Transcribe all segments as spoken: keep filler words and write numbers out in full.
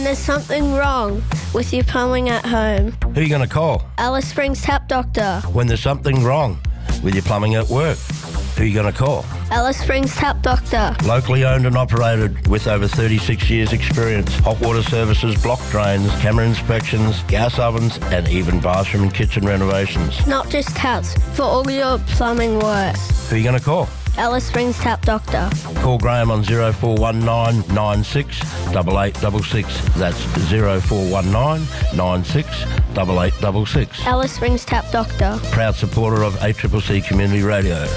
there's something wrong with your plumbing at home. Who are you going to call? Alice Springs Tap Doctor. When there's something wrong with your plumbing at work, who are you going to call? Alice Springs Tap Doctor. Locally owned and operated with over thirty-six years experience. Hot water services, block drains, camera inspections, gas ovens and even bathroom and kitchen renovations. Not just taps, for all your plumbing works. Who are you going to call? Alice Springs Tap Doctor. Call Graham on zero four one nine nine six eight eight six six. That's zero four one nine nine six eight eight six six. Alice Springs Tap Doctor. Proud supporter of A C C C Community Radio.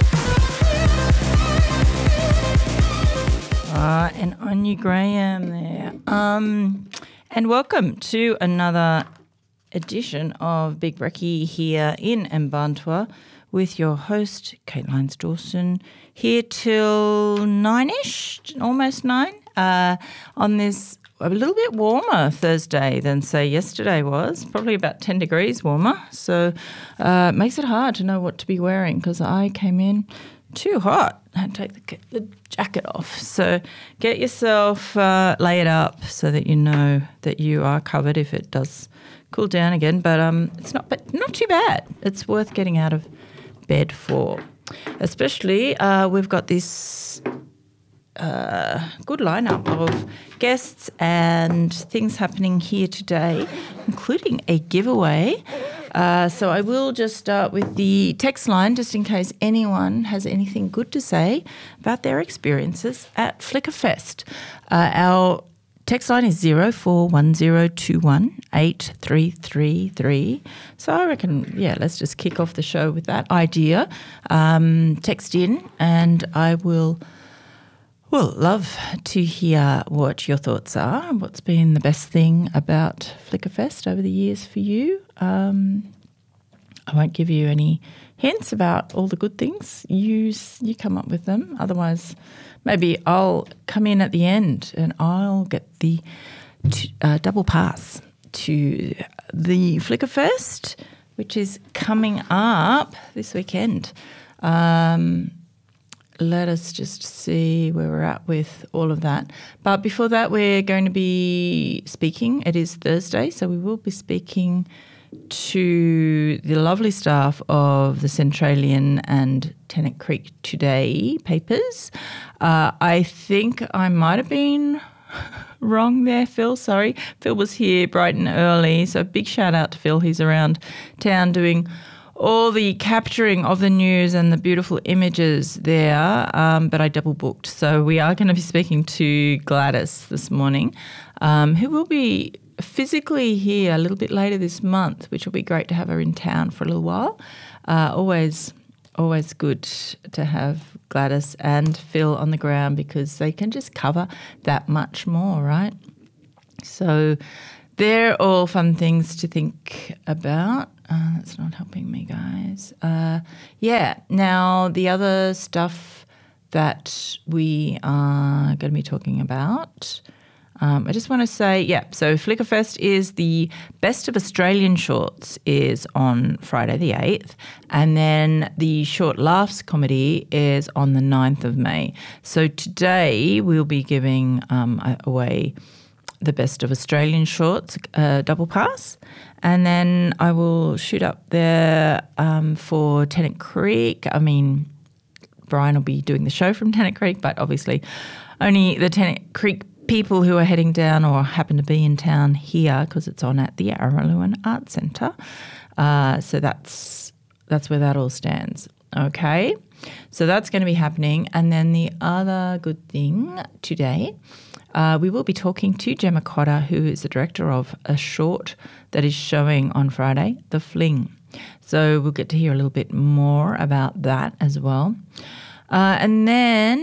Uh, and Anya Graham there. Um, and welcome to another edition of Big Brekkie here in Mbantua with your host, Caitlin Dawson, here till nine-ish, almost nine, uh, on this a little bit warmer Thursday than, say, yesterday was, probably about ten degrees warmer. So uh, it makes it hard to know what to be wearing because I came in too hot. I had to take the, the jacket off. So get yourself uh, laid up so that you know that you are covered if it does cool down again. But um, it's not, but not too bad. It's worth getting out of bed for. Especially uh, we've got this uh, good lineup of guests and things happening here today, including a giveaway. Uh, so I will just start with the text line just in case anyone has anything good to say about their experiences at Flickerfest. Uh, our text line is zero four one zero two one eight three three three. So I reckon, yeah, let's just kick off the show with that idea. Um, text in and I will... Well, love to hear what your thoughts are. What's been the best thing about Flickerfest over the years for you? Um, I won't give you any hints about all the good things. You you come up with them. Otherwise, maybe I'll come in at the end and I'll get the t- uh, double pass to the Flickerfest, which is coming up this weekend. Um Let us just see where we're at with all of that. But before that, we're going to be speaking. It is Thursday, so we will be speaking to the lovely staff of the Centralian and Tennant Creek Today papers. Uh, I think I might have been wrong there, Phil. Sorry. Phil was here bright and early, so big shout out to Phil. He's around town doing all the capturing of the news and the beautiful images there, um, but I double booked. So we are going to be speaking to Gladys this morning, um, who will be physically here a little bit later this month, which will be great to have her in town for a little while. Uh, always, always good to have Gladys and Phil on the ground because they can just cover that much more, right? So they're all fun things to think about. Uh, that's not helping me, guys. Uh, yeah, now the other stuff that we are going to be talking about, um, I just want to say, yeah, so Flickerfest is the Best of Australian Shorts is on Friday the eighth, and then the Short Laughs comedy is on the ninth of May. So today we'll be giving um, away the Best of Australian Shorts uh, double pass. And then I will shoot up there um, for Tennant Creek. I mean, Brian will be doing the show from Tennant Creek, but obviously only the Tennant Creek people who are heading down or happen to be in town here because it's on at the Araluen Arts Centre. Uh, so that's that's where that all stands. Okay, so that's going to be happening. And then the other good thing today, Uh, we will be talking to Gemma Cotter, who is the director of a short that is showing on Friday, The Fling. So we'll get to hear a little bit more about that as well. Uh, and then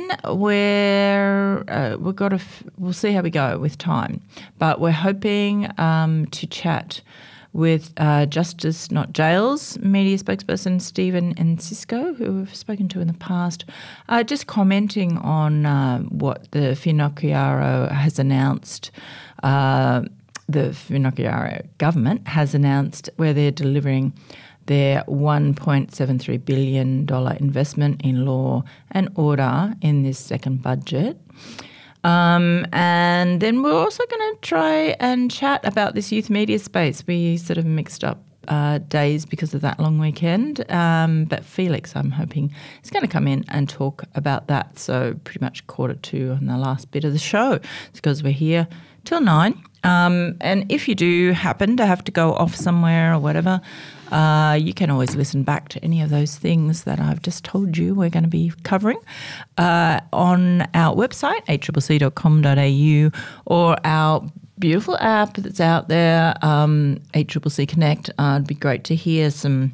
we're uh, we've got a f- we'll see how we go with time, but we're hoping um, to chat with uh, Justice Not Jails media spokesperson Stephen Ensisco, who we've spoken to in the past, uh, just commenting on uh, what the Finocchiaro has announced. Uh, the Finocchiaro government has announced where they're delivering their one point seven three billion dollars investment in law and order in this second budget. Um, and then we're also going to to try and chat about this youth media space. We sort of mixed up uh, days because of that long weekend. Um, but Felix, I'm hoping, is going to come in and talk about that. So pretty much quarter two on the last bit of the show. It's because we're here till nine. Um, and if you do happen to have to go off somewhere or whatever, uh, you can always listen back to any of those things that I've just told you we're going to be covering uh, on our website, a c c c dot com dot a u, or our beautiful app that's out there, um, A C C C Connect. Uh, it'd be great to hear some,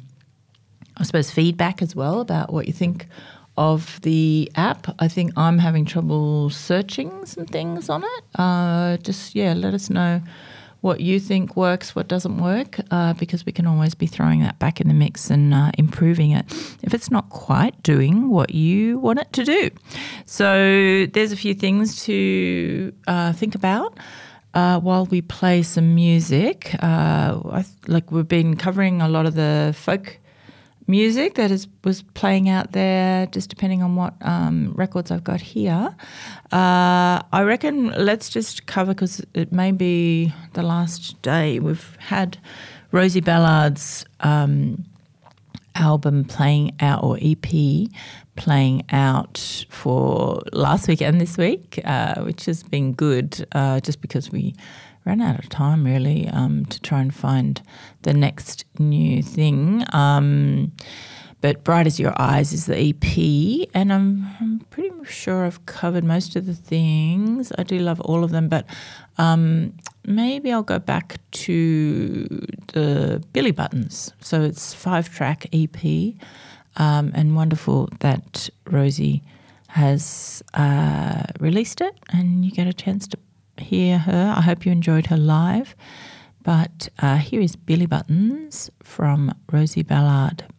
I suppose, feedback as well about what you think of the app. I think I'm having trouble searching some things on it. Uh, just, yeah, let us know what you think works, what doesn't work, uh, because we can always be throwing that back in the mix and uh, improving it if it's not quite doing what you want it to do. So there's a few things to uh, think about. Uh, while we play some music, uh, I th- like we've been covering a lot of the folk music that is was playing out there, just depending on what um, records I've got here. Uh, I reckon let's just cover, because it may be the last day. We've had Rosie Ballard's um, album playing out, or E P playing out for last week and this week, uh, which has been good, uh, just because we ran out of time really um, to try and find the next new thing. Um, but Bright As Your Eyes is the E P, and I'm, I'm pretty sure I've covered most of the things. I do love all of them, but um, maybe I'll go back to the Billy Buttons. So it's five-track E P, um, and wonderful that Rosie has uh, released it, and you get a chance to hear her. I hope you enjoyed her live. But uh, here is Billy Buttons from Rosie Ballard.